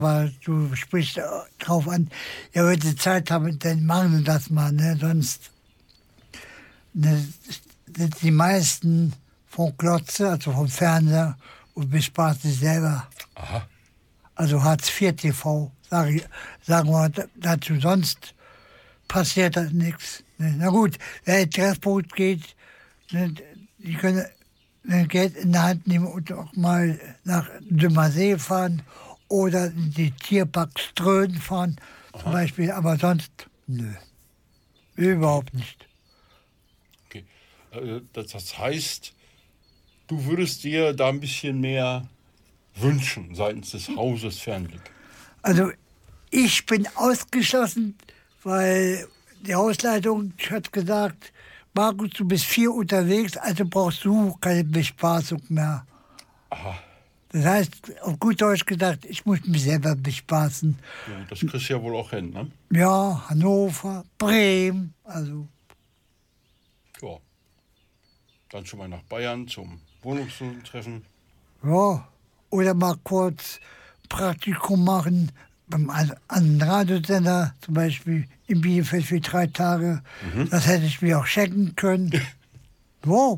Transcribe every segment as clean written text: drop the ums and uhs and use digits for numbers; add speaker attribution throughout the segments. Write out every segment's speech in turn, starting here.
Speaker 1: Aber du sprichst drauf an, ja, wenn sie Zeit haben, dann machen sie das mal, ne? Sonst ne, sind die meisten vom Glotze, also vom Fernseher, und bespaßen sich selber.
Speaker 2: Aha.
Speaker 1: Also Hartz IV TV, sagen wir dazu, sonst passiert das nichts. Ne? Na gut, wer in Treffpunkt geht, ne, die können Geld in der Hand nehmen und auch mal nach Dümmersee fahren oder in die Tierpark Ströhen fahren zum Beispiel, aber sonst, nö, überhaupt nicht.
Speaker 2: Okay. Das heißt, du würdest dir da ein bisschen mehr wünschen seitens des Hauses Fernblick.
Speaker 1: Also ich bin ausgeschlossen, weil die Hausleitung hat gesagt, Markus, du bist 4 unterwegs, also brauchst du keine Bespaßung mehr.
Speaker 2: Aha.
Speaker 1: Das heißt, auf gut Deutsch gesagt, ich muss mich selber bespaßen.
Speaker 2: Ja, das kriegst du ja wohl auch hin, ne?
Speaker 1: Ja, Hannover, Bremen, also.
Speaker 2: Ja. Dann schon mal nach Bayern zum Wohnungstreffen.
Speaker 1: Ja, oder mal kurz Praktikum machen beim anderen Radiosender, zum Beispiel in Bielefeld für 3 Tage. Das hätte ich mir auch schenken können. Ja.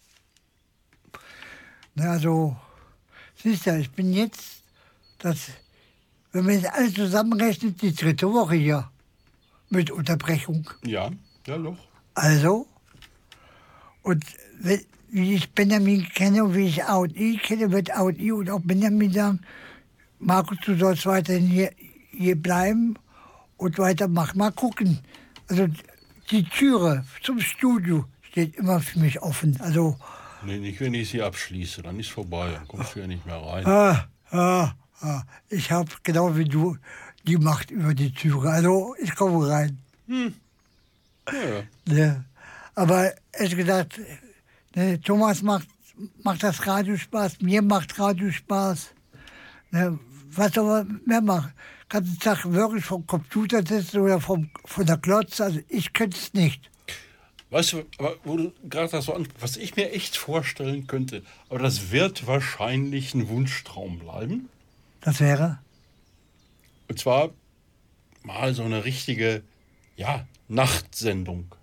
Speaker 1: Na, also, siehst du, ich bin jetzt, wenn man jetzt alles zusammenrechnet, die 3. Woche hier mit Unterbrechung.
Speaker 2: Ja, doch.
Speaker 1: Also, und wie ich Benjamin kenne und wie ich A&I kenne, wird A&I und auch Benjamin sagen, Markus, du sollst weiterhin hier bleiben und weitermachen. Mal gucken. Also die Türe zum Studio steht immer für mich offen. Also,
Speaker 2: Nee, nicht, wenn ich sie abschließe, dann ist vorbei, dann kommst du ja nicht mehr rein.
Speaker 1: ich habe genau wie du die Macht über die Türe. Also ich komme rein.
Speaker 2: Ja.
Speaker 1: Ja. Aber ehrlich gesagt, ne, Thomas macht das Radio Spaß, mir macht Radio Spaß. Ne, was soll man mehr machen? Ganzen Tag wirklich vom Computer sitzen oder von der Glotze. Also ich könnte es nicht.
Speaker 2: Weißt du, aber wo du gerade das so an, was ich mir echt vorstellen könnte, aber das wird wahrscheinlich ein Wunschtraum bleiben.
Speaker 1: Das wäre?
Speaker 2: Und zwar mal so eine richtige, Nachtsendung.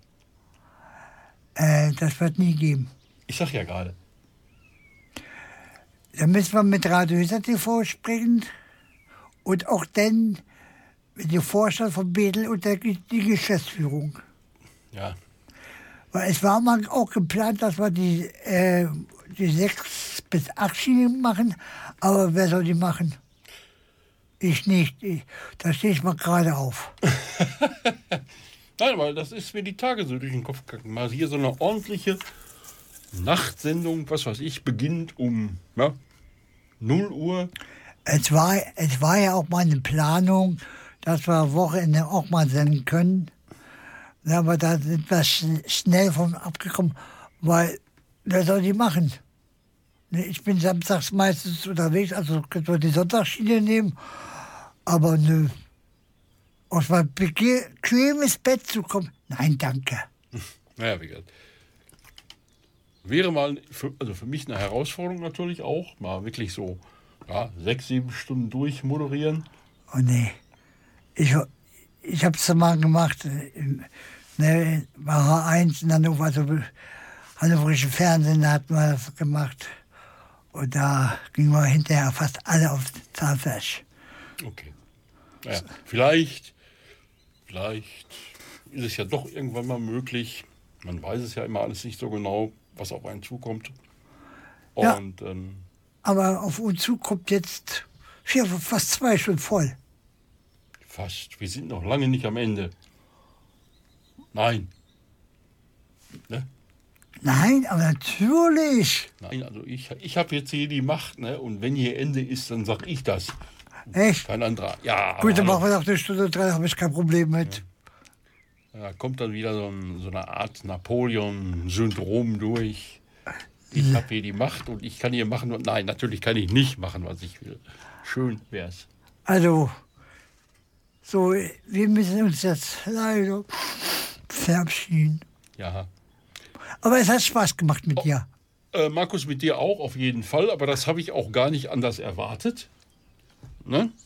Speaker 1: Das wird nie geben.
Speaker 2: Ich sag ja gerade.
Speaker 1: Da müssen wir mit Radio Hütter TV sprechen und auch dann mit dem Vorstand von Bethel und die Geschäftsführung.
Speaker 2: Ja.
Speaker 1: Weil es war mal auch geplant, dass wir die 6 bis 8 Schienen machen, aber wer soll die machen? Ich nicht. Da stehe ich mal gerade auf.
Speaker 2: Nein, weil das ist mir die Tage so durch den Kopf gegangen. Mal hier so eine ordentliche Nachtsendung, was weiß ich, beginnt um 0 Uhr.
Speaker 1: Es war ja auch mal eine Planung, dass wir am Wochenende auch mal senden können. Aber da sind wir schnell von abgekommen, weil wer soll die machen? Ich bin samstags meistens unterwegs, also können wir die Sonntagsschiene nehmen. Aber nö. Aus meinem bequemes Bett zu kommen, nein, danke.
Speaker 2: Naja, wie gesagt. Wäre mal für mich eine Herausforderung natürlich auch, mal wirklich so 6, 7 Stunden durchmoderieren.
Speaker 1: Oh nee. Ich habe es mal gemacht, bei H1 in Hannover, also hannoverischen Fernsehen, da hat man das gemacht. Und da gingen wir hinterher fast alle auf Zahnfleisch.
Speaker 2: Okay. Naja, vielleicht ist es ja doch irgendwann mal möglich. Man weiß es ja immer alles nicht so genau, was auf einen zukommt. Und,
Speaker 1: aber auf uns zukommt jetzt fast 2 Stunden voll.
Speaker 2: Fast. Wir sind noch lange nicht am Ende. Nein. Ne?
Speaker 1: Nein, aber natürlich.
Speaker 2: Nein, also ich habe jetzt hier die Macht, ne? Und wenn hier Ende ist, dann sag ich das.
Speaker 1: Echt?
Speaker 2: Kein anderer. Ja.
Speaker 1: Gut, dann machen wir noch 1 Stunde 3, habe ich kein Problem mit.
Speaker 2: Da kommt dann wieder so eine Art Napoleon-Syndrom durch. Ich habe hier die Macht und ich kann hier machen. Nein, natürlich kann ich nicht machen, was ich will. Schön wär's.
Speaker 1: Also, so, wir müssen uns jetzt leider verabschieden.
Speaker 2: Ja.
Speaker 1: Aber es hat Spaß gemacht mit dir.
Speaker 2: Markus, mit dir auch auf jeden Fall, aber das habe ich auch gar nicht anders erwartet. Ne?